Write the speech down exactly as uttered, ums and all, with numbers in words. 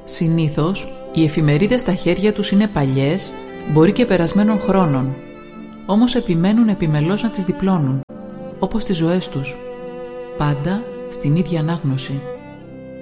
Συνήθως, οι εφημερίδες στα χέρια τους είναι παλιές, μπορεί και περασμένων χρόνων, όμως επιμένουν επιμελώς να τις διπλώνουν, όπως τις ζωές τους, πάντα στην ίδια ανάγνωση.